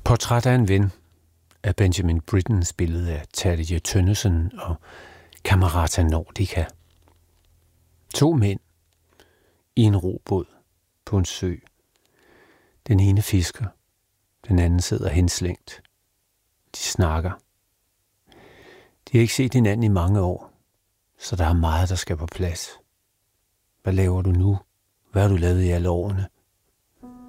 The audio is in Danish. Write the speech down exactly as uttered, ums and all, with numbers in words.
Portræt af en ven af Benjamin Brittens billede af Terje Tønnesen og Camerata Nordica. To mænd i en robåd på en sø. Den ene fisker, den anden sidder henslængt. De snakker. De har ikke set hinanden i mange år, så der er meget, der skal på plads. Hvad laver du nu? Hvad har du lavet i alle årene?